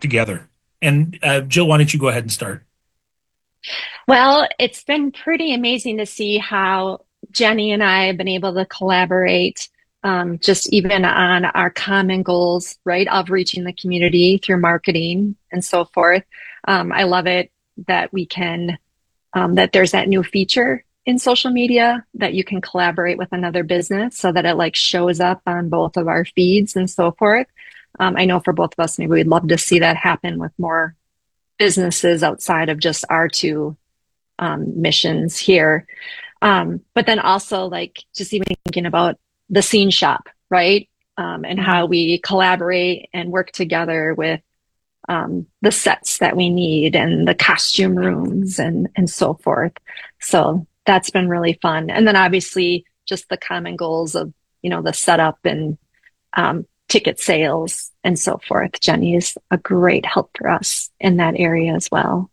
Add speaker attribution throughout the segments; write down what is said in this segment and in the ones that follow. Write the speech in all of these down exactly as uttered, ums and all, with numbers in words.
Speaker 1: together? And uh, Jill, why don't you go ahead and start?
Speaker 2: Well, it's been pretty amazing to see how Jenny and I have been able to collaborate, um, just even on our common goals, right, of reaching the community through marketing and so forth. Um, I love it that we can, um, that there's that new feature in social media that you can collaborate with another business so that it like shows up on both of our feeds and so forth. Um, I know for both of us, maybe we'd love to see that happen with more businesses outside of just our two um, missions here. Um, but then also like just even thinking about the scene shop, right? Um, and how
Speaker 3: Mhm.
Speaker 2: we collaborate and work together with um, the sets that we need and the costume rooms and and so forth. So that's been really fun. And then obviously just the common goals of, you know, the setup and um, ticket sales and so forth. Jenny is a great help for us in that area as well.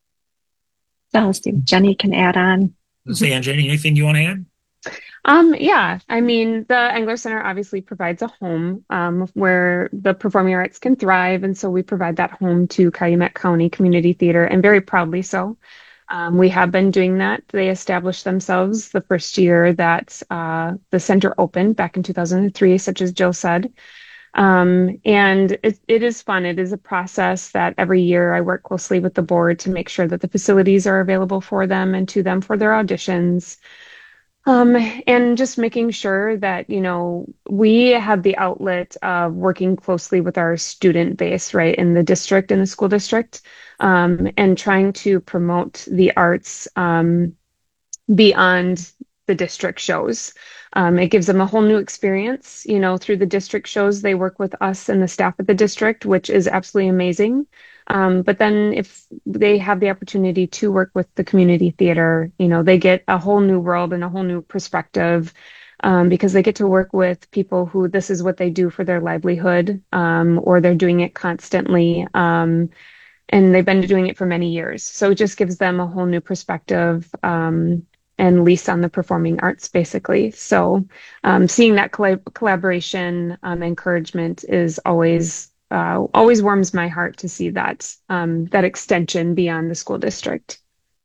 Speaker 2: So let's see, Jenny can add on.
Speaker 1: Say, Jenny, anything you want to add?
Speaker 3: Um, yeah, I mean, the Angler Center obviously provides a home um, where the performing arts can thrive. And so we provide that home to Calumet County Community Theater, and very proudly so. Um, we have been doing that. They established themselves the first year that uh, the center opened back in two thousand three, such as Jill said. Um, and it, it is fun. It is a process that every year I work closely with the board to make sure that the facilities are available for them and to them for their auditions. Um, and just making sure that, you know, we have the outlet of working closely with our student base, right, in the district, in the school district, um, and trying to promote the arts, um, beyond the district shows. Um, it gives them a whole new experience. You know, through the district shows, they work with us and the staff at the district, which is absolutely amazing. Um, but then if they have the opportunity to work with the community theater, you know, they get a whole new world and a whole new perspective. Um, because they get to work with people who this is what they do for their livelihood, um, or they're doing it constantly. Um, and they've been doing it for many years. So it just gives them a whole new perspective, um, and lease on the performing arts, basically. So um, seeing that collab- collaboration, um, encouragement is always uh, always warms my heart to see that um, that extension beyond the school district.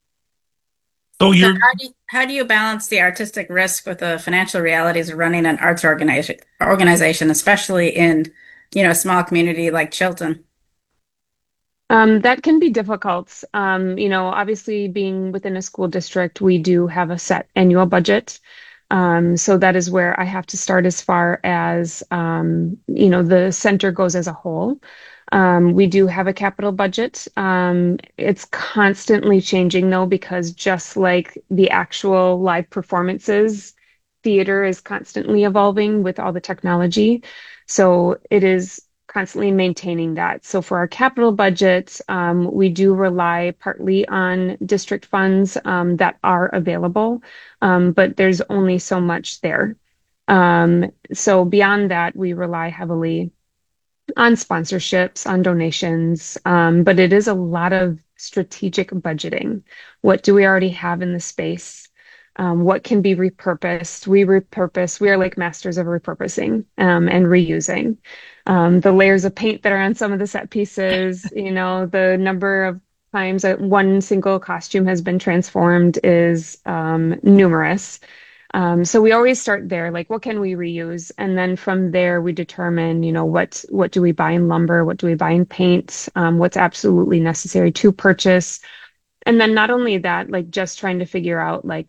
Speaker 1: So
Speaker 4: So
Speaker 1: you're
Speaker 4: how do you, how do you balance the artistic risk with the financial realities of running an arts organization, organization, especially in, you know, a small community like Chilton?
Speaker 3: Um, that can be difficult. Um, you know, obviously being within a school district, we do have a set annual budget. Um, so that is where I have to start as far as, um, you know, the center goes as a whole. Um, we do have a capital budget. Um, it's constantly changing though, because just like the actual live performances, theater is constantly evolving with all the technology. So it is constantly maintaining that. So for our capital budget, um, we do rely partly on district funds um, that are available, um, but there's only so much there. Um, so beyond that, we rely heavily on sponsorships, on donations, um, but it is a lot of strategic budgeting. What do we already have in the space? Um, what can be repurposed? We repurpose, we are like masters of repurposing um, and reusing. Um, the layers of paint that are on some of the set pieces, you know, the number of times that one single costume has been transformed is um, numerous. Um, so we always start there, like what can we reuse? And then from there we determine, you know, what what do we buy in lumber, what do we buy in paint, um, what's absolutely necessary to purchase. And then not only that, like just trying to figure out like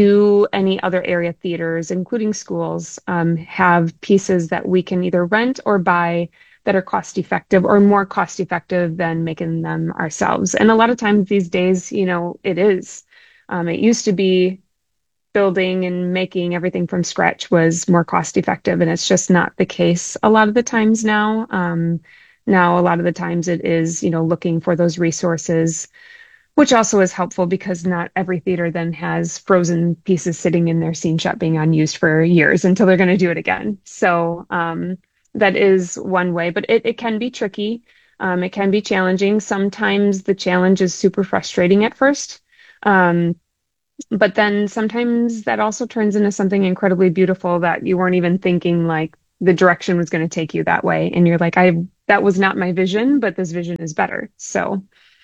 Speaker 3: do any other area theaters, including schools, um, have pieces that we can either rent or buy that are cost effective or more cost effective than making them ourselves. And a lot of times these days, you know, it is. Um, it used to be building and making everything from scratch was more cost effective, and it's just not the case a lot of the times now. Um, now, a lot of the times it is, you know, looking for those resources, which also is helpful because not every theater then has frozen pieces sitting in their scene shop being unused for years until they're going to do it again. So um, that is one way, but it, it can be tricky. Um, it can be challenging. Sometimes the challenge is super frustrating at first. Um, but then sometimes that also turns into something incredibly beautiful that you weren't even thinking like the direction was going to take you that way. And you're like, I that was not my vision, but this vision is better. So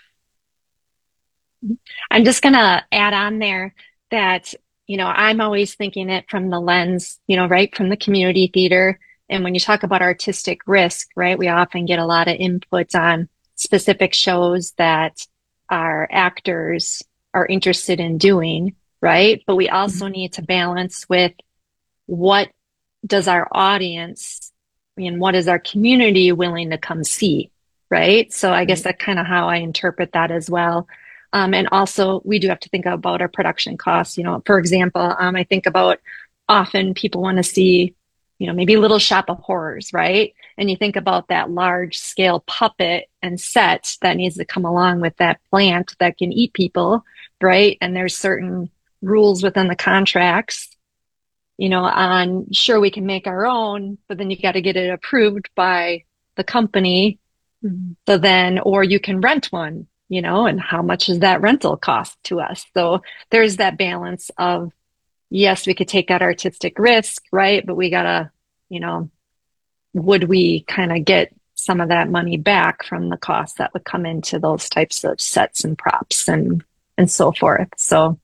Speaker 2: I'm just going to add on there that, you know, I'm always thinking it from the lens, you know, right from the community theater. And when you talk about artistic risk, right, we often get a lot of input on specific shows that our actors are interested in doing, right? But we also need to balance with what does our audience and what is our community willing to come see, right? So I guess that's kind of how I interpret that as well. Um, and also, we do have to think about our production costs. You know, for example, um, I think about often people want to see, you know, maybe Little Shop of Horrors, right? And you think about that large scale puppet and set that needs to come along with that plant that can eat people, right? And there's certain rules within the contracts, you know, on sure we can make our own, but then you got to get it approved by the company.
Speaker 3: mm-hmm.
Speaker 2: So then, or you can rent one, you know, and how much does that rental cost to us? So there's that balance of, yes, we could take that artistic risk, right? But we gotta, you know, would we kind of get some of that money back from the cost that would come into those types of sets and props and and so forth. So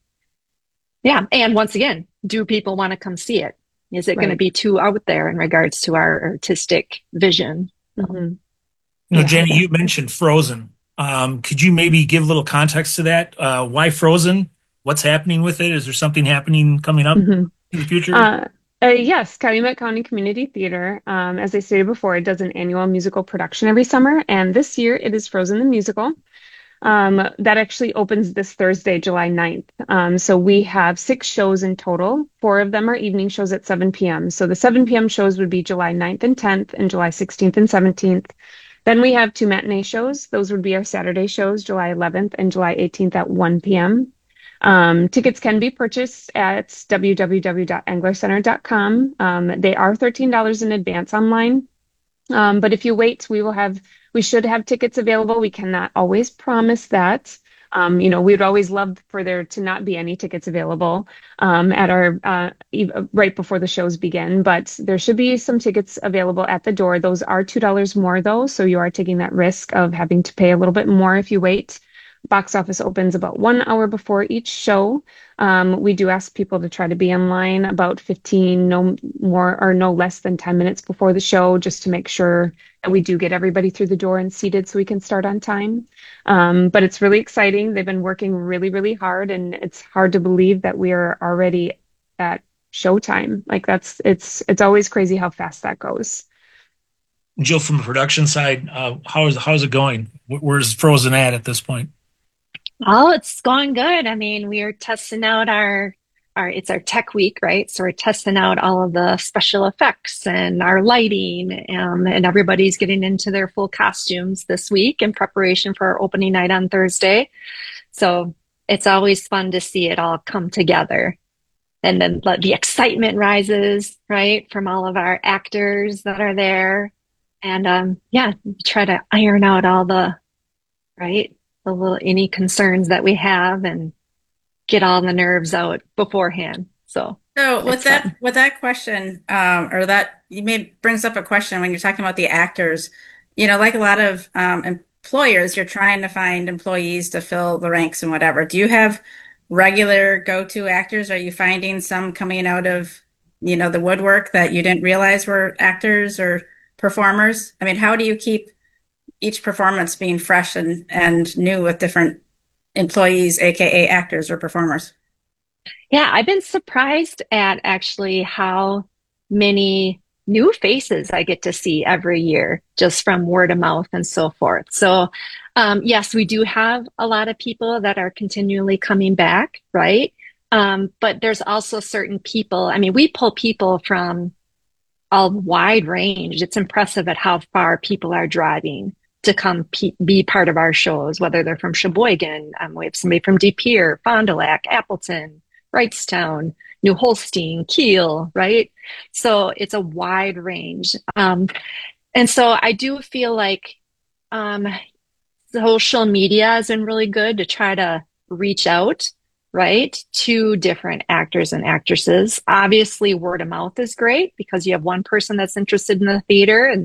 Speaker 2: yeah. And once again, do people want to come see it? Is it
Speaker 3: Right.
Speaker 2: going to be too out there in regards to our artistic vision?
Speaker 3: Mm-hmm.
Speaker 1: You know,
Speaker 2: Yeah.
Speaker 1: Jenny, you mentioned Frozen. Um, could you maybe give a little context to that? Uh, why Frozen? What's happening with it? Is there something happening coming up
Speaker 3: Mm-hmm.
Speaker 1: in the future?
Speaker 3: Uh, uh, yes, Calumet County Community Theater, um, as I stated before, it does an annual musical production every summer, and this year it is Frozen the Musical. Um, that actually opens this Thursday, July ninth. Um, so we have six shows in total. Four of them are evening shows at seven p.m. So the seven p.m. shows would be July ninth and tenth and July sixteenth and seventeenth. Then we have two matinee shows. Those would be our Saturday shows, July eleventh and July eighteenth at one p.m. Um, tickets can be purchased at w w w dot angler center dot com. Um, they are thirteen dollars in advance online. Um, but if you wait, we will have, we should have tickets available. We cannot always promise that. Um, you know, we'd always love for there to not be any tickets available um, at our uh, right before the shows begin, but there should be some tickets available at the door. Those are two dollars more though, so you are taking that risk of having to pay a little bit more if you wait. Box office opens about one hour before each show. Um, we do ask people to try to be in line about fifteen, no more or no less than ten minutes before the show, just to make sure that we do get everybody through the door and seated so we can start on time. Um, but it's really exciting. They've been working really, really hard, and it's hard to believe that we are already at showtime. Like that's, it's, it's always crazy how fast that goes.
Speaker 1: Jill, from the production side, uh, how is how's it going? Wh- Where's Frozen at at this point?
Speaker 2: Oh, it's going good. I mean, we are testing out our our it's our tech week, right? So we're testing out all of the special effects and our lighting, um, and everybody's getting into their full costumes this week in preparation for our opening night on Thursday. So it's always fun to see it all come together. And then the the excitement rises, right, from all of our actors that are there. And um, yeah, try to iron out all the, right, the little any concerns that we have and get all the nerves out beforehand. So
Speaker 4: So with
Speaker 2: it's
Speaker 4: that
Speaker 2: fun.
Speaker 4: with that question, um, or that you made brings up a question when you're talking about the actors. You know, like a lot of um, employers, you're trying to find employees to fill the ranks and whatever. Do you have regular go-to actors? Are you finding some coming out of, you know, the woodwork that you didn't realize were actors or performers? I mean, how do you keep each performance being fresh and, and new with different employees, aka actors or performers?
Speaker 2: Yeah, I've been surprised at actually how many new faces I get to see every year just from word of mouth and so forth. So, um, yes, we do have a lot of people that are continually coming back, right? Um, but there's also certain people. I mean, we pull people from a wide range. It's impressive at how far people are driving to come pe- be part of our shows, whether they're from Sheboygan, um, we have somebody from De Pere, Fond du Lac, Appleton, Wrightstown, New Holstein, Kiel, right? So it's a wide range. Um, and so I do feel like um, social media has been really good to try to reach out, right, to different actors and actresses. Obviously, word of mouth is great because you have one person that's interested in the theater and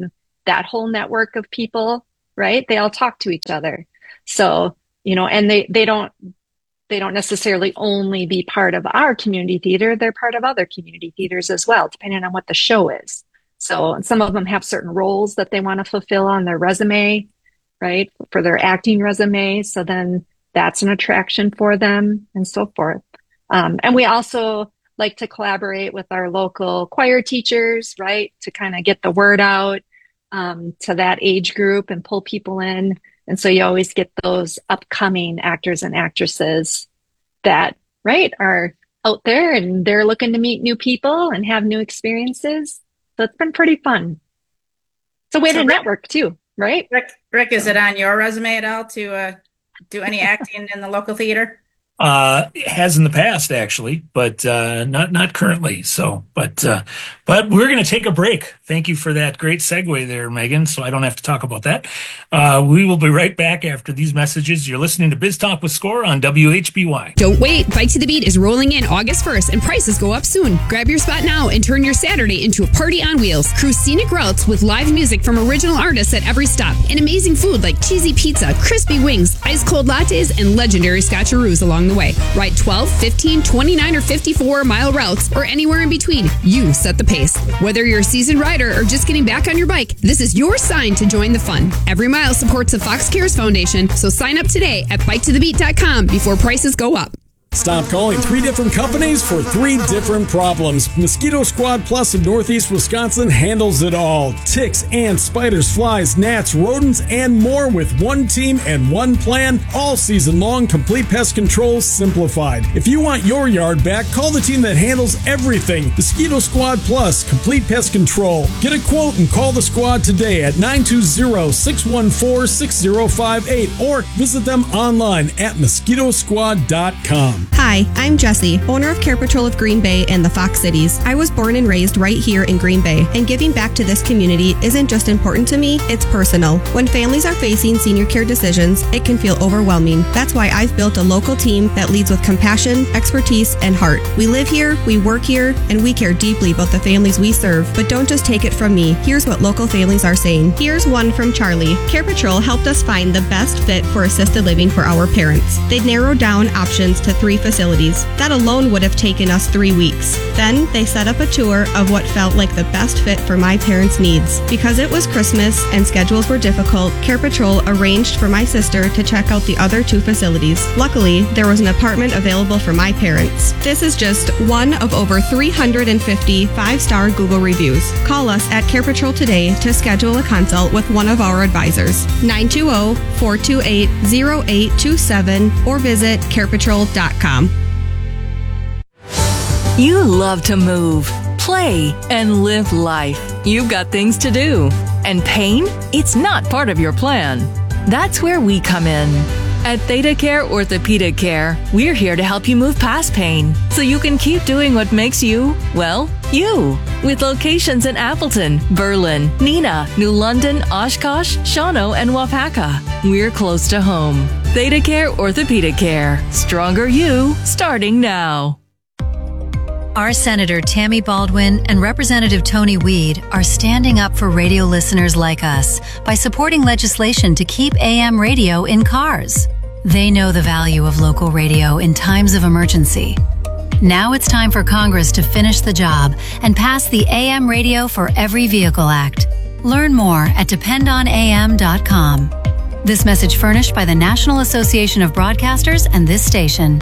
Speaker 2: that whole network of people, right? They all talk to each other. So, you know, and they, they don't, they don't necessarily only be part of our community theater. They're part of other community theaters as well, depending on what the show is. So some of them have certain roles that they want to fulfill on their resume, right? For their acting resume. So then that's an attraction for them and so forth. Um, and we also like to collaborate with our local choir teachers, right? To kind of get the word out um, to that age group and pull people in. And so you always get those upcoming actors and actresses that, right, are out there and they're looking to meet new people and have new experiences. So it's been pretty fun. It's a way
Speaker 4: So
Speaker 2: to
Speaker 4: Rick,
Speaker 2: network too, right?
Speaker 4: Rick, Rick, is it on your resume at all to uh, do any acting in the local theater?
Speaker 1: Uh, it has in the past actually, but uh, not not currently. So, but uh, but we're going to take a break. Thank you for that great segue there, Megan. So I don't have to talk about that. Uh, we will be right back after these messages. You're listening to Biz Talk with Score on W H B Y.
Speaker 5: Don't wait. Bike to the Beat is rolling in August first, and prices go up soon. Grab your spot now and turn your Saturday into a party on wheels. Cruise scenic routes with live music from original artists at every stop, and amazing food like cheesy pizza, crispy wings, ice cold lattes, and legendary scotcheroos along the way. Ride twelve, fifteen, twenty-nine, or fifty-four mile routes or anywhere in between. You set the pace. Whether you're a seasoned rider or just getting back on your bike, this is your sign to join the fun. Every mile supports the Fox Cares Foundation, so sign up today at bike to the beat dot com before prices go up.
Speaker 6: Stop calling three different companies for three different problems. Mosquito Squad Plus of Northeast Wisconsin handles it all. Ticks, ants, spiders, flies, gnats, rodents, and more with one team and one plan. All season long, complete pest control simplified. If you want your yard back, call the team that handles everything. Mosquito Squad Plus, complete pest control. Get a quote and call the squad today at nine two zero, six one four, six zero five eight or visit them online at mosquito squad dot com.
Speaker 7: Hi, I'm Jessie, owner of Care Patrol of Green Bay and the Fox Cities. I was born and raised right here in Green Bay, and giving back to this community isn't just important to me, it's personal. When families are facing senior care decisions, it can feel overwhelming. That's why I've built a local team that leads with compassion, expertise, and heart. We live here, we work here, and we care deeply about the families we serve. But don't just take it from me. Here's what local families are saying. Here's one from Charlie. Care Patrol helped us find the best fit for assisted living for our parents. They narrowed down options to three facilities. That alone would have taken us three weeks. Then they set up a tour of what felt like the best fit for my parents' needs. Because it was Christmas and schedules were difficult, Care Patrol arranged for my sister to check out the other two facilities. Luckily, there was an apartment available for my parents. This is just one of over three hundred fifty five-star Google reviews. Call us at Care Patrol today to schedule a consult with one of our advisors. nine two zero, four two eight, zero eight two seven or visit care patrol dot com.
Speaker 8: You love to move, play, and live life. You've got things to do. And pain? It's not part of your plan. That's where we come in. At Theta Care Orthopedic Care, we're here to help you move past pain so you can keep doing what makes you, well, you. With locations in Appleton, Berlin, Neenah, New London, Oshkosh, Shawano, and Wapaka. We're close to home. Theta Care Orthopedic Care. Stronger you, starting now.
Speaker 9: Our Senator Tammy Baldwin and Representative Tony Weed are standing up for radio listeners like us by supporting legislation to keep A M radio in cars. They know the value of local radio in times of emergency. Now it's time for Congress to finish the job and pass the A M Radio for Every Vehicle Act. Learn more at depend on A M dot com. This message furnished by the National Association of Broadcasters and this station.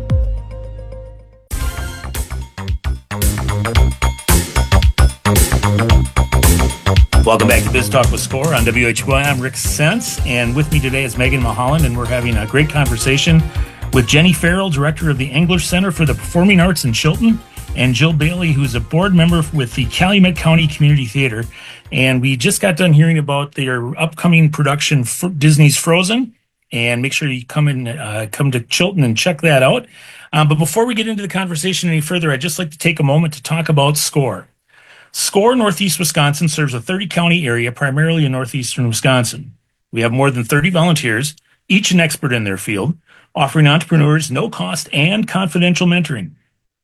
Speaker 1: Welcome back to Biz Talk with Score on W H B Y. I'm Rick Sense, and with me today is Megan Mulholland, and we're having a great conversation with Jenny Farrell, director of the English Center for the Performing Arts in Chilton, and Jill Bailey, who's a board member with the Calumet County Community Theater. And we just got done hearing about their upcoming production, Disney's Frozen, and make sure you come in, uh, come to Chilton and check that out. Um, but before we get into the conversation any further, I'd just like to take a moment to talk about SCORE. SCORE Northeast Wisconsin serves a thirty-county area, primarily in northeastern Wisconsin. We have more than thirty volunteers, each an expert in their field, offering entrepreneurs no-cost and confidential mentoring.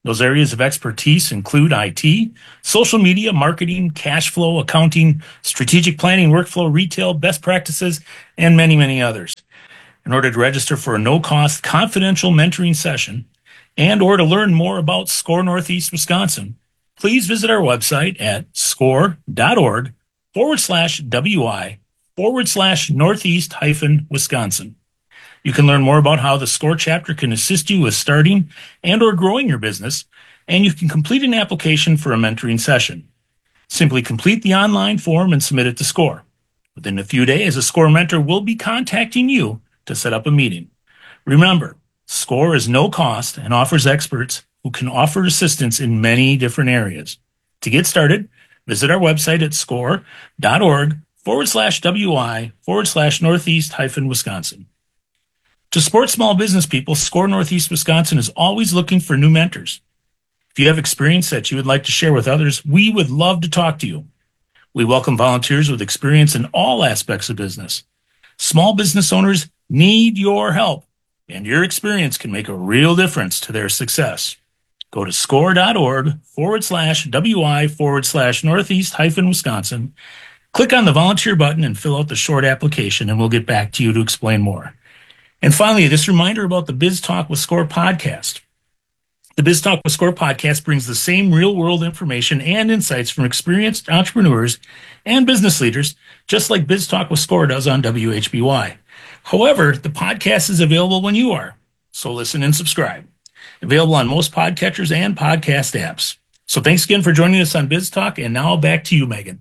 Speaker 1: Those areas of expertise include I T, social media, marketing, cash flow, accounting, strategic planning, workflow, retail, best practices, and many, many others. In order to register for a no-cost confidential mentoring session and or to learn more about SCORE Northeast Wisconsin, please visit our website at score.org forward slash WI forward slash Northeast hyphen Wisconsin. You can learn more about how the SCORE chapter can assist you with starting and or growing your business, and you can complete an application for a mentoring session. Simply complete the online form and submit it to SCORE. Within a few days, a SCORE mentor will be contacting you to set up a meeting. Remember, SCORE is no cost and offers experts who can offer assistance in many different areas. To get started, visit our website at score.org forward slash WI forward slash Northeast hyphen Wisconsin. To support small business people, SCORE Northeast Wisconsin is always looking for new mentors. If you have experience that you would like to share with others, we would love to talk to you. We welcome volunteers with experience in all aspects of business. Small business owners need your help, and your experience can make a real difference to their success. Go to score.org forward slash WI forward slash Northeast hyphen Wisconsin. Click on the volunteer button and fill out the short application, and we'll get back to you to explain more. And finally, this reminder about the Biz Talk with SCORE podcast. The Biz Talk with SCORE podcast brings the same real-world information and insights from experienced entrepreneurs and business leaders, just like Biz Talk with SCORE does on W H B Y. However, the podcast is available when you are, so listen and subscribe. Available on most podcatchers and podcast apps. So thanks again for joining us on Biz Talk, and now back to you, Megan.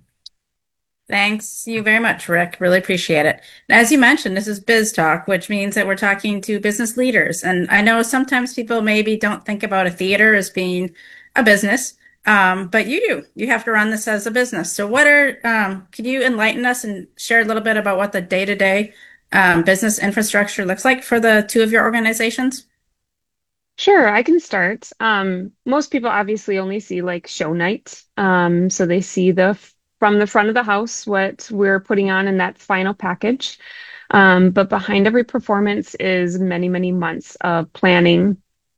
Speaker 4: Thanks you very much, Rick. Really appreciate it. As you mentioned, this is Biz Talk, which means that we're talking to business leaders. And I know sometimes people maybe don't think about a theater as being a business, um, but you do. You have to run this as a business. So what are, um, can you enlighten us and share a little bit about what the day-to-day um, business infrastructure looks like for the two of your organizations?
Speaker 3: Sure, I can start. Um, most people obviously only see like show night. Um, so they see the from the front of the house, what we're putting on in that final package. Um, but behind every performance is many, many months of planning,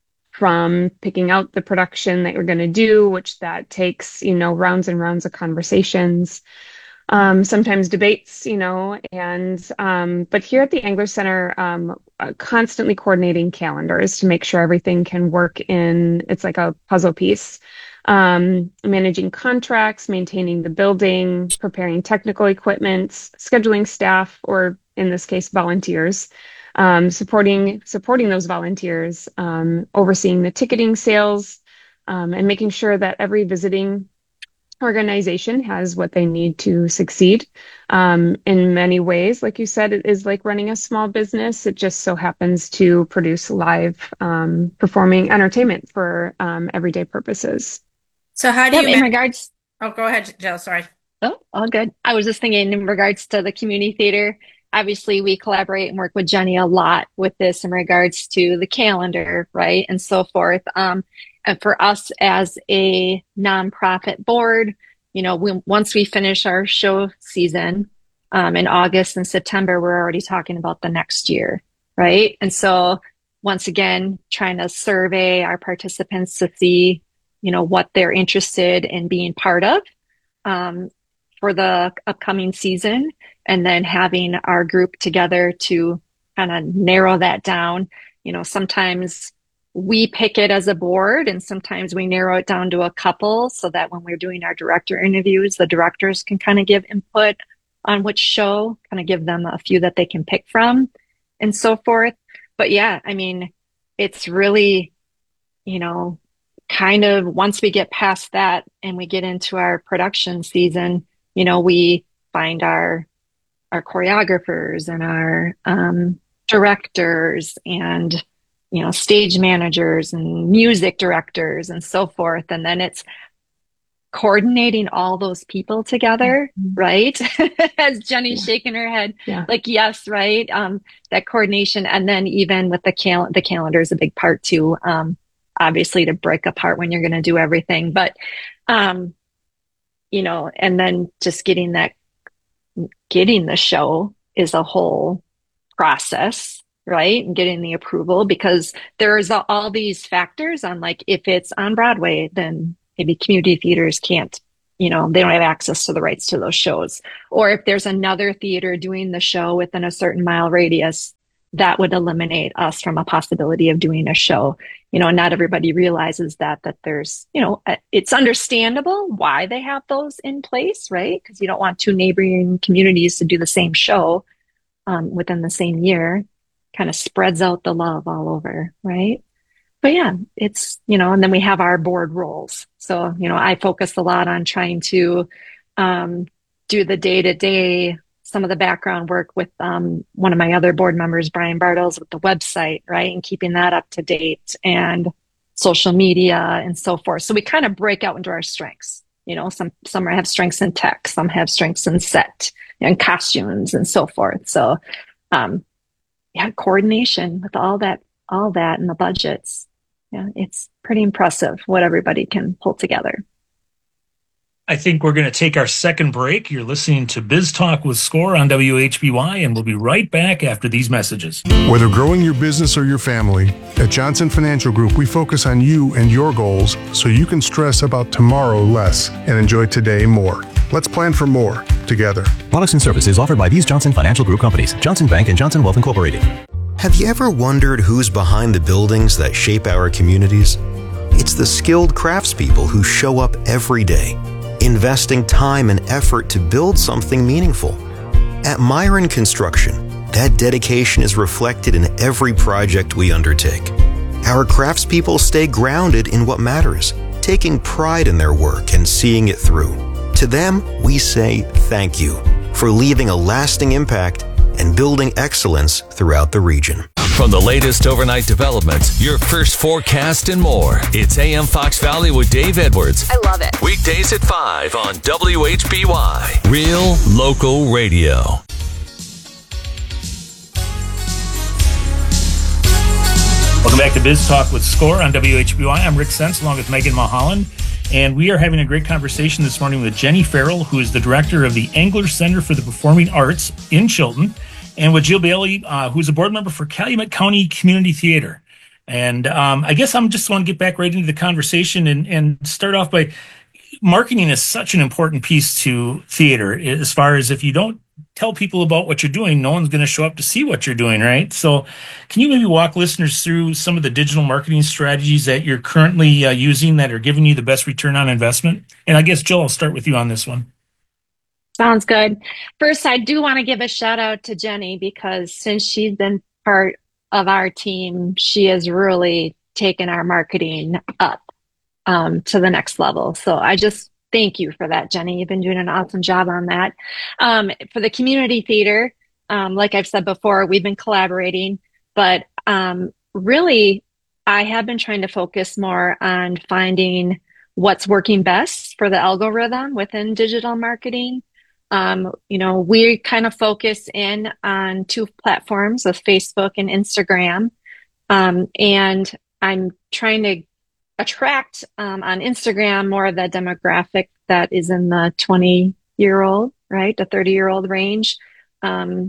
Speaker 3: from picking out the production that you're going to do, which that takes, you know, rounds and rounds of conversations, um, sometimes debates, you know, and, um, but here at the English Center, um, uh, constantly coordinating calendars to make sure everything can work in, it's like a puzzle piece. Um, managing contracts, maintaining the building, preparing technical equipment, scheduling staff, or in this case, volunteers, um, supporting supporting those volunteers, um, overseeing the ticketing sales, um, and making sure that every visiting organization has what they need to succeed. Um, in many ways, like you said, it is like running a small business. It just so happens to produce live um, performing entertainment for um, everyday purposes.
Speaker 4: So how do
Speaker 2: Yep,
Speaker 4: you,
Speaker 2: in
Speaker 4: ma-
Speaker 2: regards,
Speaker 4: oh, go ahead, Jill, sorry.
Speaker 2: oh, all good. I was just thinking in regards to the community theater, obviously we collaborate and work with Jenny a lot with this in regards to the calendar, right? And so forth. Um, and for us as a nonprofit board, you know, we, once we finish our show season, um, in August and September, we're already talking about the next year, right? And so once again, trying to survey our participants to see, you know, what they're interested in being part of um, for the upcoming season, and then having our group together to kind of narrow that down. You know, sometimes we pick it as a board, and sometimes we narrow it down to a couple, so that when we're doing our director interviews, the directors can kind of give input on which show, kind of give them a few that they can pick from and so forth. But yeah, I mean, it's really, you know, kind of once we get past that and we get into our production season, you know, we find our our choreographers and our um, directors and, you know, stage managers and music directors and so forth. And then it's coordinating all those people together, mm-hmm. right? As Jenny's yeah. shaking her head, yeah. like, yes, right. Um, that coordination. And then even with the cal- the calendar is a big part too. Um, obviously to break apart when you're going to do everything, but, um, you know, and then just getting that, getting the show is a whole process. right? And getting the approval, because there's all these factors on, like, if it's on Broadway, then maybe community theaters can't, you know, they don't have access to the rights to those shows. Or if there's another theater doing the show within a certain mile radius, that would eliminate us from a possibility of doing a show. You know, not everybody realizes that, that there's, you know, it's understandable why they have those in place, right? Because you don't want two neighboring communities to do the same show um, within the same year. Kind of spreads out the love all over, right? But yeah, it's, you know, and then we have our board roles. So, you know, I focus a lot on trying to um, do the day-to-day, some of the background work with um, one of my other board members, Brian Bartles, with the website, right? And keeping that up to date, and social media and so forth. So we kind of break out into our strengths. You know, some, some have strengths in tech, some have strengths in set and costumes and so forth. So, um, yeah, coordination with all that, all that and the budgets. Yeah, it's pretty impressive what everybody can pull together.
Speaker 1: I think we're going to take our second break. You're listening to Biz Talk with Score on W H B Y, and we'll be right back after these messages.
Speaker 10: Whether growing your business or your family, at Johnson Financial Group, we focus on you and your goals so you can stress about tomorrow less and enjoy today more. Let's plan for more together.
Speaker 11: Products and services offered by these Johnson Financial Group companies, Johnson Bank and Johnson Wealth Incorporated.
Speaker 12: Have you ever wondered who's behind the buildings that shape our communities? It's the skilled craftspeople who show up every day, investing time and effort to build something meaningful. At Myron Construction, that dedication is reflected in every project we undertake. Our craftspeople stay grounded in what matters, taking pride in their work and seeing it through. To them, we say thank you for leaving a lasting impact and building excellence throughout the region.
Speaker 13: From the latest overnight developments, your first forecast and more. It's A M Fox Valley with Dave Edwards.
Speaker 5: I love it.
Speaker 13: Weekdays at five on W H B Y. Real local radio.
Speaker 1: Welcome back to Biz Talk with Score on W H B Y. I'm Rick Sense, along with Megan Mulholland. And we are having a great conversation this morning with Jenny Farrell, who is the director of the English Center for the Performing Arts in Chilton, and with Jill Bailey, uh, who's a board member for Calumet County Community Theater. And um, I guess I'm just want to get back right into the conversation and, and start off by marketing is such an important piece to theater, as far as if you don't tell people about what you're doing, no one's going to show up to see what you're doing, right? So can you maybe walk listeners through some of the digital marketing strategies that you're currently uh, using that are giving you the best return on investment? And I guess, Jill, I'll start with you on this one.
Speaker 2: Sounds good. First, I do want to give a shout out to Jenny, because since she's been part of our team, she has really taken our marketing up um, to the next level. So I just thank you for that, Jenny. You've been doing an awesome job on that. Um, for the community theater, um, like I've said before, we've been collaborating, but um, really, I have been trying to focus more on finding what's working best for the algorithm within digital marketing. Um, you know, we kind of focus in on two platforms of Facebook and Instagram. Um, and I'm trying to attract um, on Instagram more of the demographic that is in the twenty year old, right? The thirty year old range. Um,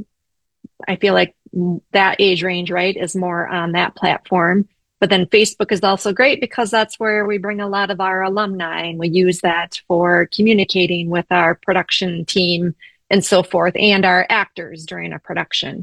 Speaker 2: I feel like that age range, right, is more on that platform. But then Facebook is also great because that's where we bring a lot of our alumni, and we use that for communicating with our production team and so forth, and our actors during a production.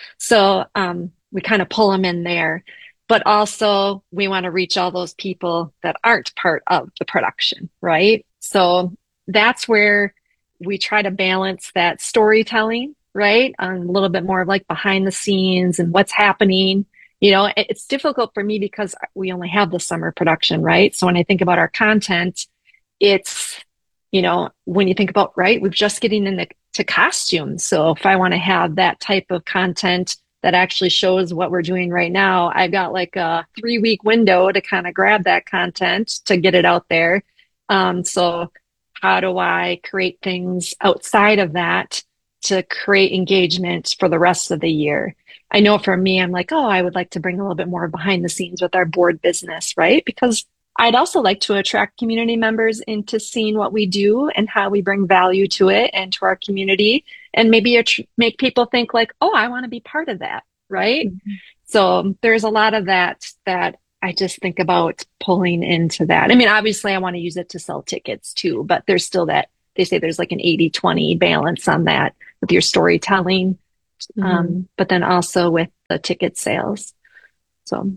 Speaker 2: So um, we kind of pull them in there. But also we want to reach all those people that aren't part of the production, right? So that's where we try to balance that storytelling, right? Um, a little bit more of like behind the scenes and what's happening. You know, it's difficult for me because we only have the summer production, right? So when I think about our content, it's, you know, when you think about, right, we're just getting into to costumes. So if I want to have that type of content that actually shows what we're doing right now, I've got like a three week window to kind of grab that content to get it out there. Um, so how do I create things outside of that to create engagement for the rest of the year? I know for me, I'm like, oh, I would like to bring a little bit more behind the scenes with our board business, right? Because I'd also like to attract community members into seeing what we do and how we bring value to it and to our community, and maybe att- make people think like, oh, I want to be part of that, right? So there's a lot of that that I just think about pulling into that. I mean, obviously I want to use it to sell tickets too, but there's still that, they say there's like an eighty twenty balance on that with your storytelling.
Speaker 3: Mhm.
Speaker 2: Um, but then also with the ticket sales. So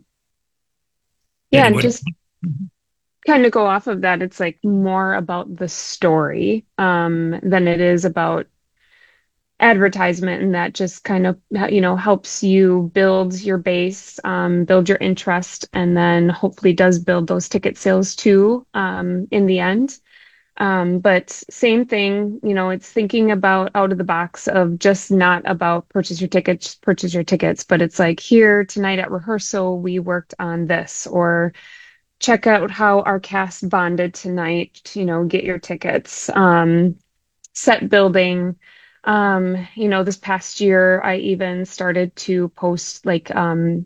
Speaker 3: Yeah, and
Speaker 1: Anyway.
Speaker 3: just kind of go off of that, it's like more about the story um, than it is about advertisement, and that just kind of, you know, helps you build your base, um, build your interest, and then hopefully does build those ticket sales too um, in the end. Um, but same thing, you know, it's thinking about out of the box of just not about purchase your tickets, purchase your tickets, but it's like here tonight at rehearsal, we worked on this, or check out how our cast bonded tonight, you know, get your tickets. Um, set building. Um, you know, this past year, I even started to post like um,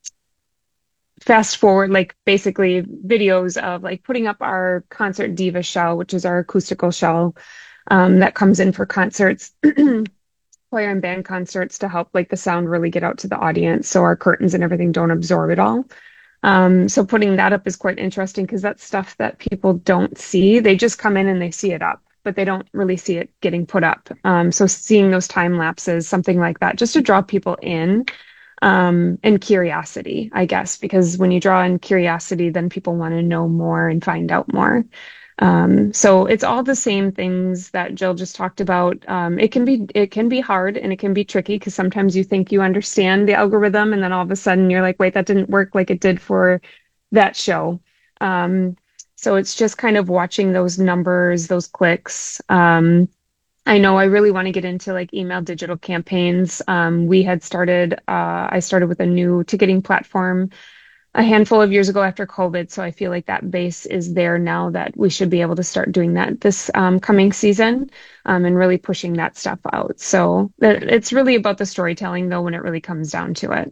Speaker 3: fast forward, like basically videos of like putting up our concert diva shell, which is our acoustical shell um, that comes in for concerts, choir and band concerts, to help like the sound really get out to the audience, so our curtains and everything don't absorb it all. Um, so putting that up is quite interesting because that's stuff that people don't see. They just come in and they see it up, but they don't really see it getting put up. Um, so seeing those time lapses, something like that, just to draw people in, um, and curiosity, I guess, because when you draw in curiosity, then people want to know more and find out more. Um, so it's all the same things that Jill just talked about. Um, it can be, it can be hard and it can be tricky because sometimes you think you understand the algorithm and then all of a sudden you're like, wait, that didn't work like it did for that show. Um, so it's just kind of watching those numbers, those clicks. Um, I know I really want to get into like email digital campaigns. Um, we had started, uh, I started with a new ticketing platform a handful of years ago after COVID. So I feel like that base is there now that we should be able to start doing that this um, coming season um, and really pushing that stuff out. So that, it's really about the storytelling though, when it really comes down to it.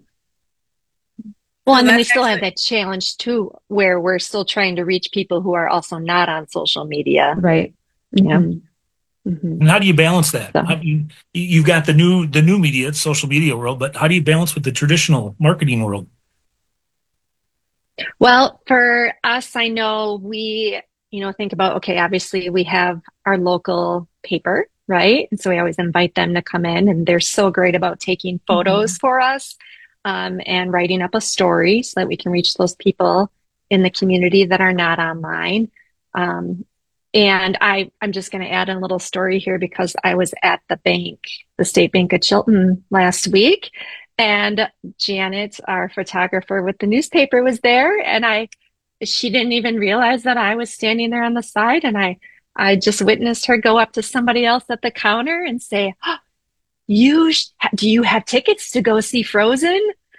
Speaker 2: Well, and then we
Speaker 4: that's
Speaker 2: still have
Speaker 4: actually-
Speaker 2: that challenge too, where we're still trying to reach people who are also not on social media.
Speaker 3: Right.
Speaker 2: Yeah.
Speaker 3: Mhm. Mhm.
Speaker 1: And how do you balance that?
Speaker 2: So-
Speaker 1: How do you, you've got the new the new media, social media world, but how do you balance with the traditional marketing world?
Speaker 2: Well, for us, I know we, you know, think about, okay, obviously we have our local paper, right? And so we always invite them to come in, and they're so great about taking photos for us, um, and writing up a story so that we can reach those people in the community that are not online. Um, and I, I'm just going to add a little story here because I was at the bank, the State Bank of Chilton last week, and Janet, our photographer with the newspaper, was there, and I, she didn't even realize that I was standing there on the side, and I, I just witnessed her go up to somebody else at the counter and say, oh, "You sh- do you have tickets to go see Frozen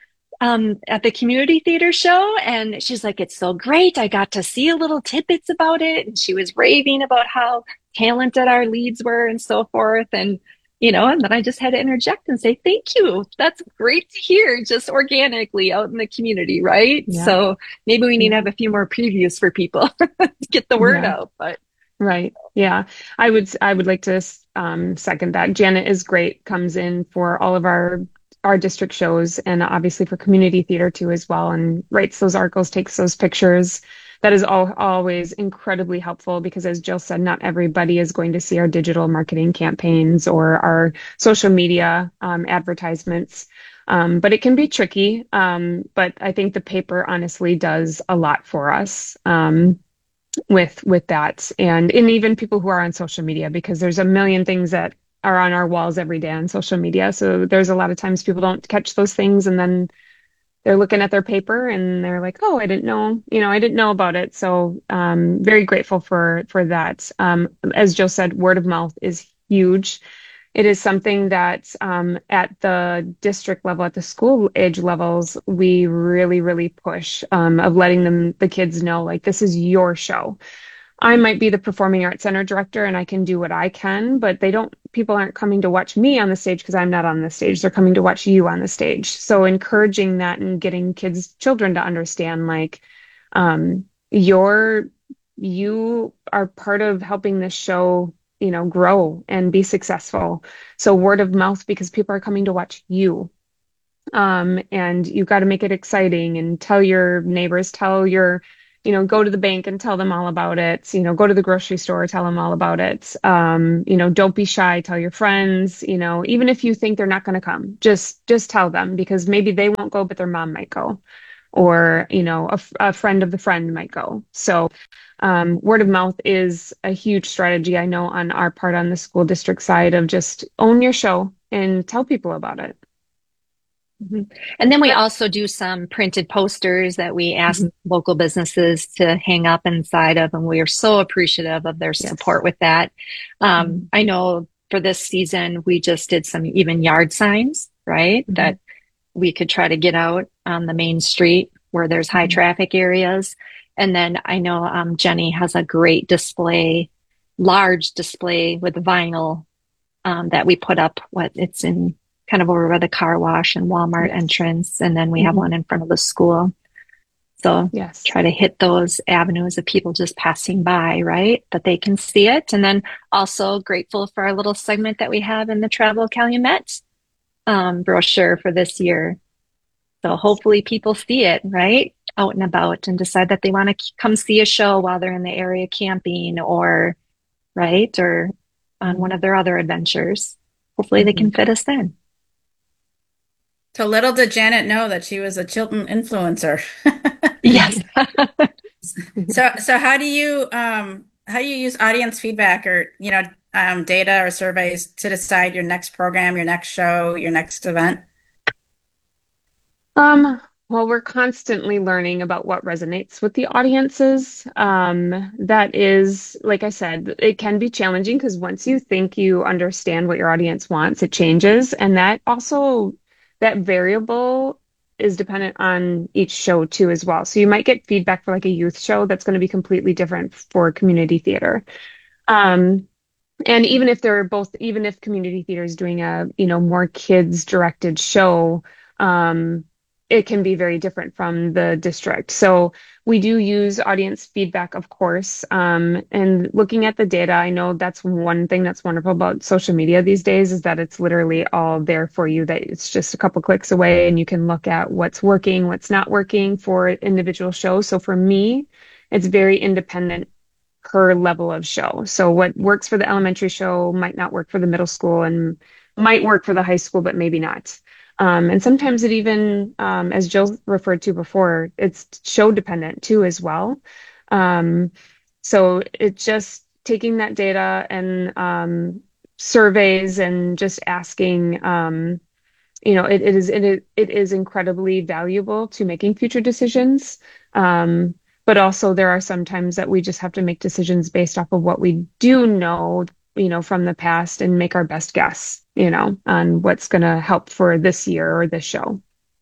Speaker 2: um, at the community theater show?" And she's like, "It's so great. I got to see a little tidbits about it." And she was raving about how talented our leads were and so forth. And you know, and then I just had to interject and say, "Thank you. That's great to hear," just organically out in the community, right?
Speaker 3: Yeah.
Speaker 2: So maybe we need to have a few more previews for people to get the word
Speaker 3: Yeah.
Speaker 2: out. But
Speaker 3: Right. Yeah. I would, I would like to um, second that. Janet is great, comes in for all of our, our district shows and obviously for community theater too as well, and writes those articles, takes those pictures. That is all always incredibly helpful because, as Jill said, not everybody is going to see our digital marketing campaigns or our social media um, advertisements. Um, but it can be tricky. Um, but I think the paper honestly does a lot for us. Um, with with that, and and even people who are on social media, because there's a million things that are on our walls every day on social media, so there's a lot of times people don't catch those things, and then they're looking at their paper and they're like, "Oh, I didn't know, you know, I didn't know about it." So um very grateful for for that. Um as Jill said, word of mouth is huge. It is something that um, at the district level, at the school age levels, we really, really push um, of letting them, the kids know, like, this is your show. I might be the performing arts center director and I can do what I can, but they don't, people aren't coming to watch me on the stage because I'm not on the stage. They're coming to watch you on the stage. So encouraging that and getting kids, children to understand, like, um, you're, you are part of helping this show, you know, grow and be successful. So word of mouth, because people are coming to watch you. Um, and you got to make it exciting and tell your neighbors, tell your, you know, go to the bank and tell them all about it. You know, go to the grocery store, tell them all about it. Um, you know, don't be shy, tell your friends, you know, even if you think they're not going to come, just, just tell them, because maybe they won't go, but their mom might go, or, you know, a, a friend of the friend might go. So, um, word of mouth is a huge strategy, I know, on our part on the school district side, of just own your show and tell people about it.
Speaker 2: Mhm. And then we also do some printed posters that we ask
Speaker 3: Mhm.
Speaker 2: local businesses to hang up inside of, and we are so appreciative of their
Speaker 3: Yes.
Speaker 2: support with that. Um,
Speaker 3: Mhm.
Speaker 2: I know for this season, we just did some even yard signs, right?
Speaker 3: Mhm.
Speaker 2: That we could try to get out on the main street where there's high
Speaker 3: Mhm.
Speaker 2: traffic areas. And then I know um, Jenny has a great display, large display with vinyl um, that we put up. What it's in kind of over by the car wash and Walmart
Speaker 3: Yes.
Speaker 2: entrance. And then we have
Speaker 3: Mhm.
Speaker 2: one in front of the school. So
Speaker 3: Yes.
Speaker 2: try to hit those avenues of people just passing by, right? But they can see it. And then also grateful for our little segment that we have in the Travel Calumet um, brochure for this year. So hopefully people see it, right? Out and about, and decide that they want to come see a show while they're in the area camping, or, right? Or on one of their other adventures. Hopefully they can fit us in.
Speaker 4: So little did Janet know that she was a Chilton influencer.
Speaker 2: Yes.
Speaker 4: So, so how do you um how do you use audience feedback, or you know um data or surveys to decide your next program, your next show, your next event?
Speaker 3: Um, well, we're constantly learning about what resonates with the audiences. Um, that is, like I said, it can be challenging because once you think you understand what your audience wants, it changes. And that also, that variable is dependent on each show too, as well. So you might get feedback for like a youth show that's going to be completely different for community theater. Um, and even if they're both, even if community theater is doing a, you know, more kids directed show, um, it can be very different from the district. So we do use audience feedback, of course. Um, and looking at the data, I know that's one thing that's wonderful about social media these days, is that it's literally all there for you, that it's just a couple clicks away and you can look at what's working, what's not working for individual shows. So for me, it's very independent per level of show. So what works for the elementary show might not work for the middle school, and might work for the high school, but maybe not. Um, and sometimes it even, um, as Jill referred to before, it's show dependent too as well. Um, so it's just taking that data and um, surveys and just asking, um, you know, it, it is it, it is incredibly valuable to making future decisions. Um, but also there are some times that we just have to make decisions based off of what we do know, you know, from the past, and make our best guess, you know, on what's going to help for this year or this show.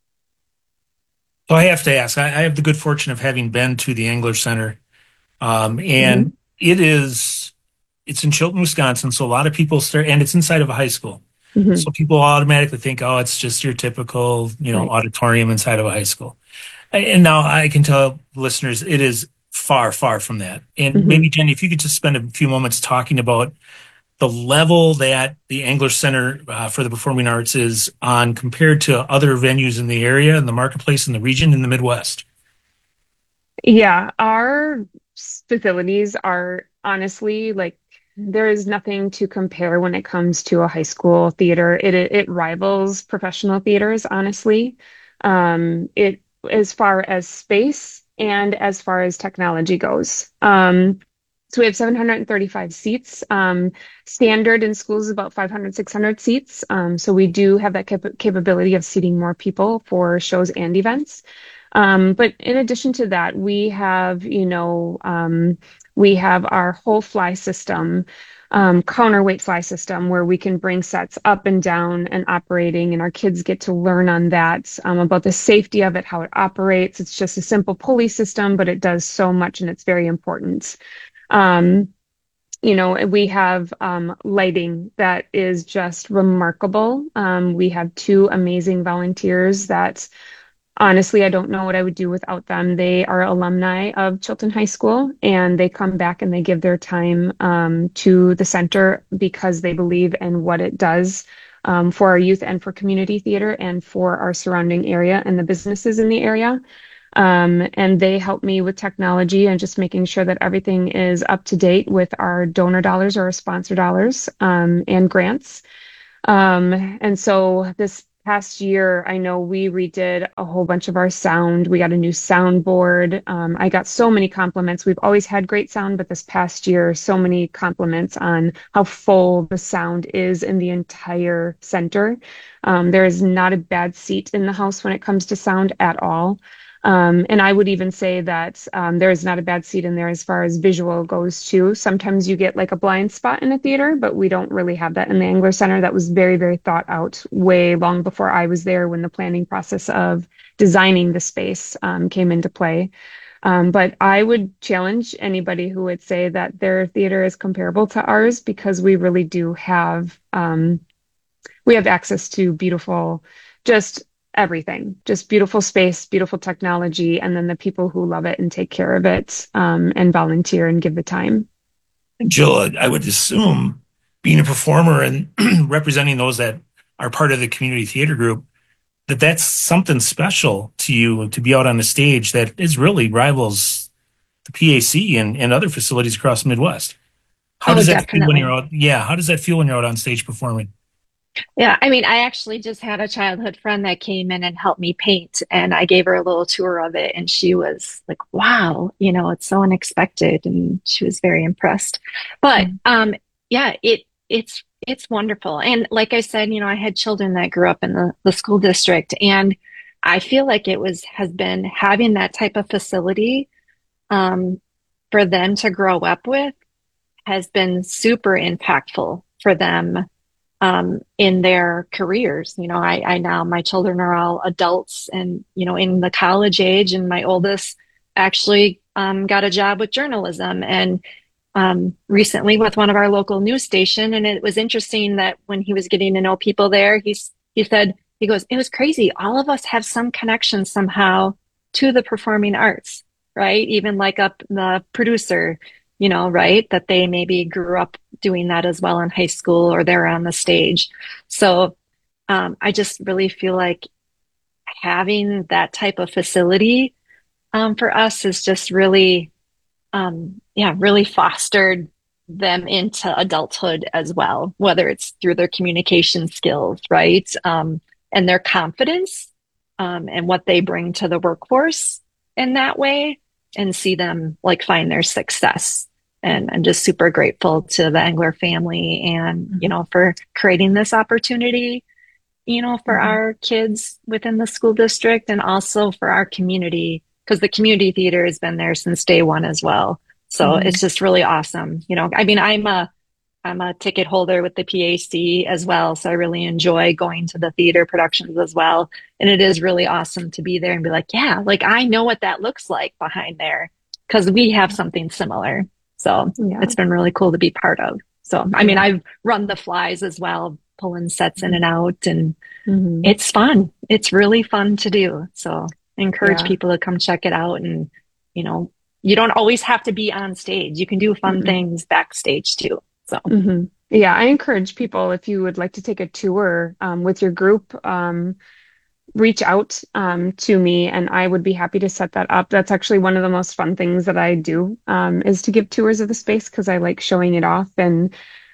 Speaker 1: So I have to ask, I, I have the good fortune of having been to the English Center. Um, and
Speaker 3: Mhm.
Speaker 1: it is, it's in Chilton, Wisconsin. So a lot of people start, and it's inside of a high school.
Speaker 3: Mhm.
Speaker 1: So people automatically think, oh, it's just your typical, you know,
Speaker 3: Right.
Speaker 1: auditorium inside of a high school. And now I can tell listeners it is far, far from that. And
Speaker 3: Mhm.
Speaker 1: maybe, Jenny, if you could just spend a few moments talking about the level that the English Center uh, for the Performing Arts is on compared to other venues in the area and the marketplace in the region in the Midwest.
Speaker 3: Yeah, our facilities are honestly like, there is nothing to compare when it comes to a high school theater. It it, it rivals professional theaters, honestly. Um, it as far as space and as far as technology goes. Um, so we have seven hundred thirty-five seats. Um, standard in schools is about five hundred, six hundred seats. Um, so we do have that cap- capability of seating more people for shows and events. Um, but in addition to that, we have, you know, um, we have our whole fly system, um, counterweight fly system, where we can bring sets up and down and operating, and our kids get to learn on that, um, about the safety of it, how it operates. It's just a simple pulley system, but it does so much, and it's very important. Um, you know, we have um, lighting that is just remarkable. Um, we have two amazing volunteers that, honestly, I don't know what I would do without them. They are alumni of Chilton High School, and they come back and they give their time um, to the center because they believe in what it does um, for our youth and for community theater and for our surrounding area and the businesses in the area. Um, and they help me with technology and just making sure that everything is up to date with our donor dollars or our sponsor dollars um, and grants. Um, and so this past year, I know we redid a whole bunch of our sound. We got a new soundboard. Um, I got so many compliments. We've always had great sound, but this past year, so many compliments on how full the sound is in the entire center. Um, there is not a bad seat in the house when it comes to sound at all. Um, and I would even say that um, there is not a bad seat in there as far as visual goes too. Sometimes you get like a blind spot in a theater, but we don't really have that in the Engler Center. That was very, very thought out way long before I was there when the planning process of designing the space um, came into play. Um, but I would challenge anybody who would say that their theater is comparable to ours, because we really do have, um, we have access to beautiful, just everything, just beautiful space, beautiful technology, and then the people who love it and take care of it um, and volunteer and give the time.
Speaker 1: Jill, I would assume being a performer and representing those that are part of the community theater group, that that's something special to you to be out on the stage that is really rivals the P A C and, and other facilities across the Midwest. How
Speaker 2: Oh,
Speaker 1: does that feel when
Speaker 2: definitely.
Speaker 1: you're out? Yeah, how does that feel when you're out on stage performing?
Speaker 2: Yeah, I mean, I actually just had a childhood friend that came in and helped me paint, and I gave her a little tour of it, and she was like, wow, you know, it's so unexpected, and she was very impressed. But um, yeah, it it's it's wonderful. And like I said, you know, I had children that grew up in the, the school district, and I feel like it was has been having that type of facility um, for them to grow up with has been super impactful for them um, in their careers. You know, I, I now, my children are all adults and, you know, in the college age, and my oldest actually um, got a job with journalism and um, recently with one of our local news station. And it was interesting that when he was getting to know people there, he's, he said, he goes, it was crazy. All of us have some connection somehow to the performing arts, right? Even like up the producer, you know, right? That they maybe grew up doing that as well in high school, or they're on the stage. So um, I just really feel like having that type of facility um, for us is just really, um, yeah, really fostered them into adulthood as well, whether it's through their communication skills, right? Um, and their confidence um, and what they bring to the workforce in that way, and see them like find their success. And I'm just super grateful to the Engler family and, you know, for creating this opportunity, you know, for mm-hmm. our kids within the school district, and also for our community, because the community theater has been there since day one as well. So mm-hmm. it's just really awesome. You know, I mean, I'm a, I'm a ticket holder with the P A C as well. So I really enjoy going to the theater productions as well. And it is really awesome to be there and be like, yeah, like I know what that looks like behind there, because we have something similar. So yeah. It's been really cool to be part of. So, I mean, I've run the flies as well, pulling sets in and out, and mm-hmm. it's fun. It's really fun to do. So I encourage yeah. people to come check it out. And, you know, you don't always have to be on stage. You can do fun mm-hmm. things backstage too. So,
Speaker 3: mm-hmm. yeah, I encourage people, if you would like to take a tour um, with your group, um, reach out um, to me, and I would be happy to set that up. That's actually one of the most fun things that I do um, is to give tours of the space, because I like showing it off, and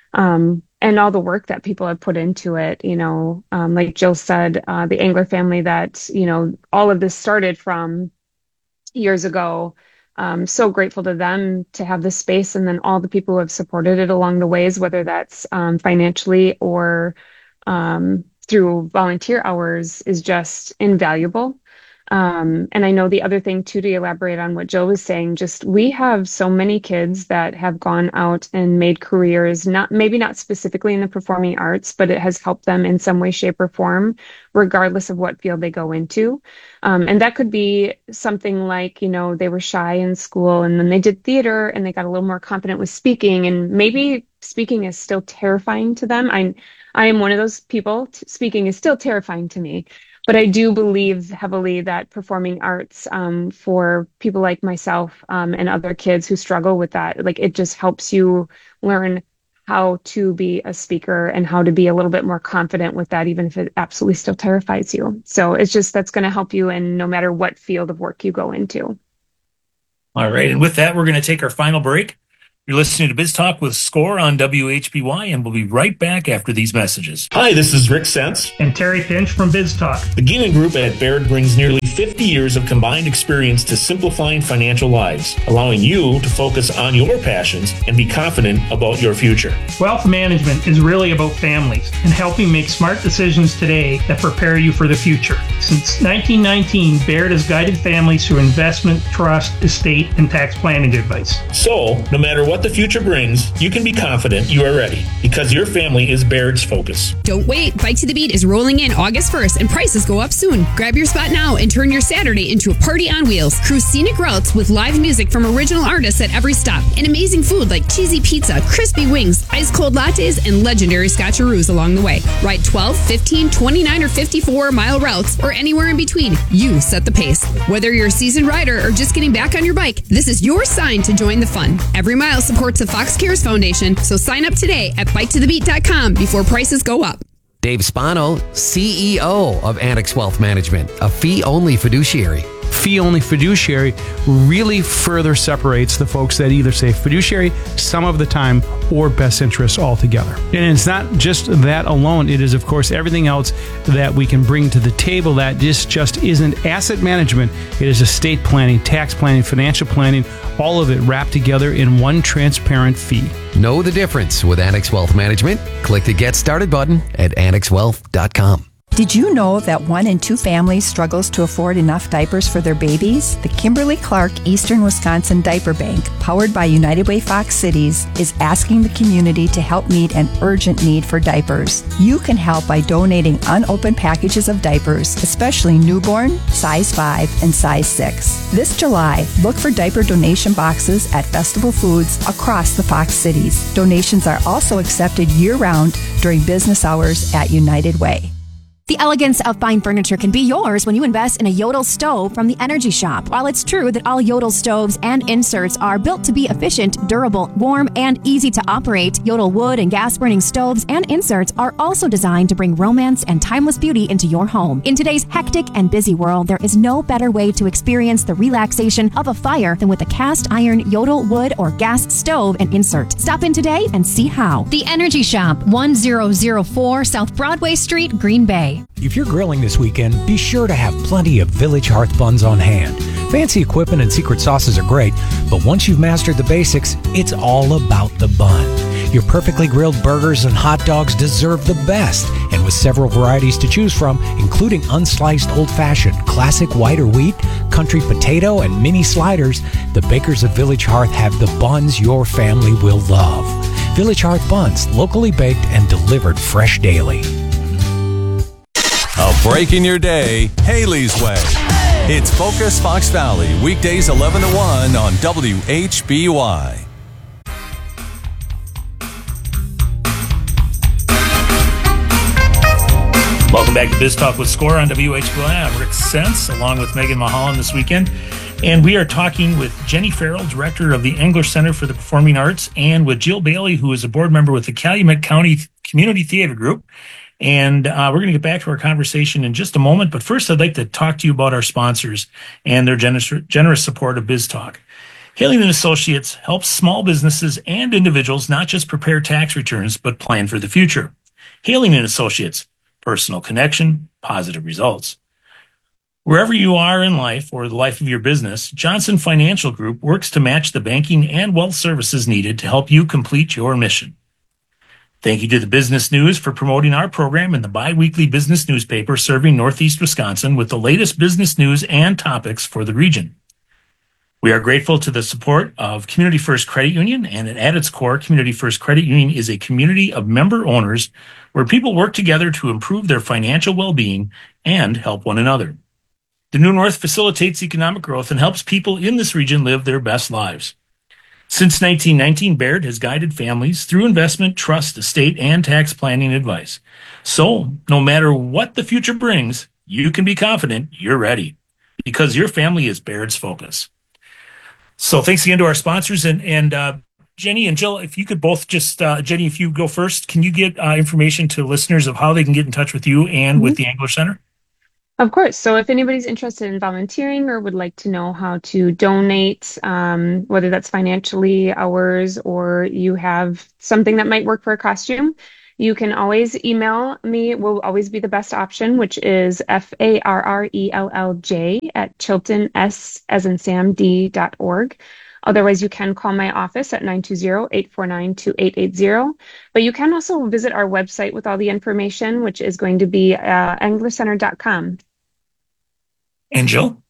Speaker 3: um, and all the work that people have put into it. You know, um, like Jill said, uh, the Engler family that, you know, all of this started from years ago. Um, so grateful to them to have this space, and then all the people who have supported it along the ways, whether that's um, financially or um, through volunteer hours, is just invaluable. Um, and I know the other thing too, to elaborate on what Jill was saying, just we have so many kids that have gone out and made careers, not maybe not specifically in the performing arts, but it has helped them in some way, shape, or form, regardless of what field they go into. Um, and that could be something like, you know, they were shy in school, and then they did theater and they got a little more confident with speaking, and maybe speaking is still terrifying to them. I I am one of those people. T- speaking is still terrifying to me. But I do believe heavily that performing arts um, for people like myself um, and other kids who struggle with that, like it just helps you learn how to be a speaker and how to be a little bit more confident with that, even if it absolutely still terrifies you. So it's just, that's going to help you in no matter what field of work you go into.
Speaker 1: All right. And with that, we're going to take our final break. You're listening to Biz Talk with Score on W H B Y, and we'll be right back after these messages.
Speaker 14: Hi, this is Rick Sense
Speaker 1: and Terry Finch from Biz Talk.
Speaker 14: The Geenan Group at Baird brings nearly fifty years of combined experience to simplifying financial lives, allowing you to focus on your passions and be confident about your future.
Speaker 15: Wealth management is really about families and helping make smart decisions today that prepare you for the future. Since nineteen nineteen, Baird has guided families through investment, trust, estate, and tax planning advice.
Speaker 14: So, no matter what the future brings, you can be confident you are ready because your family is Baird's focus.
Speaker 5: Don't wait. Bike to the Beat is rolling in August first and prices go up soon. Grab your spot now and turn your Saturday into a party on wheels. Cruise scenic routes with live music from original artists at every stop and amazing food like cheesy pizza, crispy wings, ice cold lattes, and legendary scotcheroos along the way. Ride twelve, fifteen, twenty-nine, or fifty-four mile routes or anywhere in between. You set the pace. Whether you're a seasoned rider or just getting back on your bike, this is your sign to join the fun. Every mile supports the Fox Cares Foundation, so sign up today at bike to the beat dot com before prices go up.
Speaker 16: Dave Spano, C E O of Annex Wealth Management, a fee-only fiduciary.
Speaker 17: Fee-only fiduciary really further separates the folks that either say fiduciary some of the time or best interests altogether. And it's not just that alone. It is, of course, everything else that we can bring to the table that just, just isn't asset management. It is estate planning, tax planning, financial planning, all of it wrapped together in one transparent fee.
Speaker 16: Know the difference with Annex Wealth Management? Click the Get Started button at annex wealth dot com.
Speaker 18: Did you know that one in two families struggles to afford enough diapers for their babies? The Kimberly-Clark Eastern Wisconsin Diaper Bank, powered by United Way Fox Cities, is asking the community to help meet an urgent need for diapers. You can help by donating unopened packages of diapers, especially newborn, size five, and size six. This July, look for diaper donation boxes at Festival Foods across the Fox Cities. Donations are also accepted year-round during business hours at United Way.
Speaker 19: The elegance of fine furniture can be yours when you invest in a Yodel stove from the Energy Shop. While it's true that all Yodel stoves and inserts are built to be efficient, durable, warm, and easy to operate, Yodel wood and gas-burning stoves and inserts are also designed to bring romance and timeless beauty into your home. In today's hectic and busy world, there is no better way to experience the relaxation of a fire than with a cast iron Yodel wood or gas stove and insert. Stop in today and see how.
Speaker 20: The Energy Shop, one thousand four South Broadway Street, Green Bay.
Speaker 21: If you're grilling this weekend, be sure to have plenty of Village Hearth buns on hand. Fancy equipment and secret sauces are great, but once you've mastered the basics, it's all about the bun. Your perfectly grilled burgers and hot dogs deserve the best, and with several varieties to choose from, including unsliced old-fashioned, classic white or wheat, country potato, and mini sliders, the bakers of Village Hearth have the buns your family will love. Village Hearth buns, locally baked and delivered fresh daily.
Speaker 13: A break in your day, Haley's Way. It's Focus Fox Valley, weekdays eleven to one on W H B Y.
Speaker 1: Welcome back to Biz Talk with Score on W H B Y. I'm Rick Sense, along with Megan Mulholland this weekend. And we are talking with Jenny Farrell, director of the English Center for the Performing Arts, and with Jill Bailey, who is a board member with the Calumet County Community Theater Group. And uh, we're going to get back to our conversation in just a moment. But first, I'd like to talk to you about our sponsors and their generous, generous support of Biz Talk. Haling and Associates helps small businesses and individuals not just prepare tax returns, but plan for the future. Haling and Associates, personal connection, positive results. Wherever you are in life or the life of your business, Johnson Financial Group works to match the banking and wealth services needed to help you complete your mission. Thank you to the Business News for promoting our program in the bi-weekly business newspaper serving Northeast Wisconsin with the latest business news and topics for the region. We are grateful to the support of Community First Credit Union, and at its core, Community First Credit Union is a community of member owners where people work together to improve their financial well-being and help one another. The New North facilitates economic growth and helps people in this region live their best lives. Since nineteen nineteen, Baird has guided families through investment, trust, estate, and tax planning advice. So, no matter what the future brings, you can be confident you're ready because your family is Baird's focus. So thanks again to our sponsors. And, and uh, Jenny and Jill, if you could both just, uh, Jenny, if you go first, can you get uh, information to listeners of how they can get in touch with you and mm-hmm. with the Engler Center?
Speaker 3: Of course. So if anybody's interested in volunteering or would like to know how to donate, um, whether that's financially, hours, or you have something that might work for a costume, you can always email me. It will always be the best option, which is F A R R E L L J at Chilton S as in Sam D dot org. Otherwise, you can call my office at nine two zero, eight four nine, two eight eight zero. But you can also visit our website with all the information, which is going to be uh, engler center dot com.
Speaker 1: And Jill?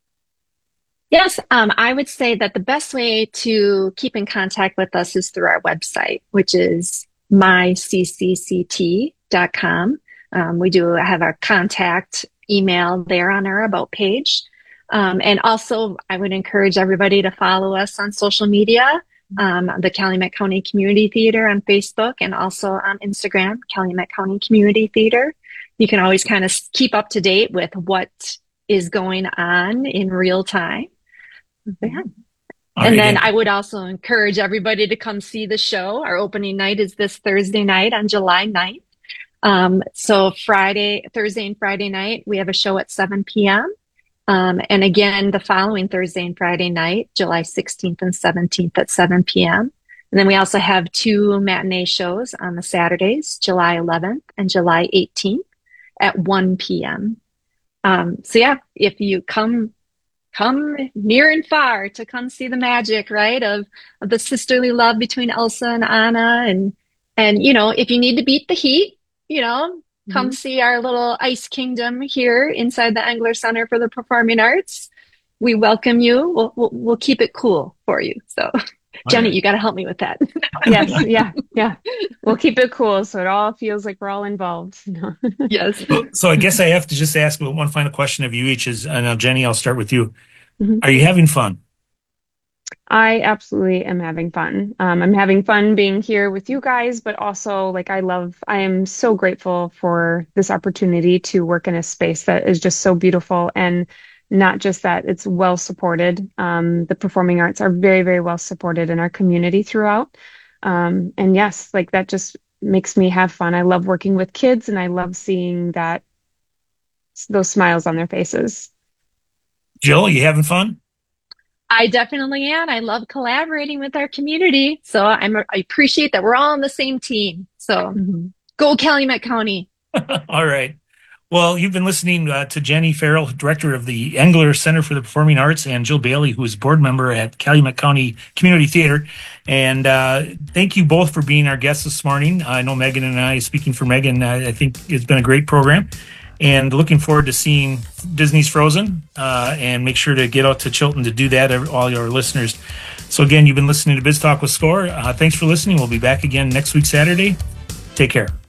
Speaker 2: Yes, um, I would say that the best way to keep in contact with us is through our website, which is my c c c t dot com. Um, we do have our contact email there on our About page. Um, and also, I would encourage everybody to follow us on social media, um, the Calumet County Community Theater on Facebook, and also on Instagram, Calumet County Community Theater. You can always kind of keep up to date with what is going on in real time. Yeah. And right. then I would also encourage everybody to come see the show. Our opening night is this Thursday night on July ninth. Um, so Friday, Thursday and Friday night, we have a show at seven p.m. Um, and again, the following Thursday and Friday night, July sixteenth and seventeenth at seven p.m. And then we also have two matinee shows on the Saturdays, July eleventh and July eighteenth at one p.m. Um, so yeah, if you come, come near and far to come see the magic, right, of, of the sisterly love between Elsa and Anna. And, and, you know, if you need to beat the heat, you know, mm-hmm. come see our little ice kingdom here inside the Engler Center for the Performing Arts. We welcome you. We'll, we'll, we'll keep it cool for you. So Jenny, you got to help me with that.
Speaker 3: Yes. Yeah. Yeah. We'll keep it cool. So it all feels like we're all involved.
Speaker 2: Yes.
Speaker 1: So I guess I have to just ask one final question of you each is, and now Jenny, I'll start with you.
Speaker 3: Mm-hmm.
Speaker 1: Are you having fun?
Speaker 3: I absolutely am having fun. Um, I'm having fun being here with you guys, but also like I love, I am so grateful for this opportunity to work in a space that is just so beautiful. And not just that, it's well supported. Um, the performing arts are very, very well supported in our community throughout. Um, and yes, like that just makes me have fun. I love working with kids and I love seeing that, those smiles on their faces.
Speaker 1: Jill, you having fun?
Speaker 2: I definitely am. I love collaborating with our community. So I'm, I appreciate that we're all on the same team. So mm-hmm. Go Calumet County.
Speaker 1: All right. Well, you've been listening uh, to Jenny Farrell, director of the Engler Center for the Performing Arts, and Jill Bailey, who is board member at Calumet County Community Theater. And uh, thank you both for being our guests this morning. I know Megan and I, speaking for Megan, uh, I think it's been a great program. And looking forward to seeing Disney's Frozen, uh, and make sure to get out to Chilton to do that, all your listeners. So again, you've been listening to Biz Talk with Score. Uh, thanks for listening. We'll be back again next week, Saturday. Take care.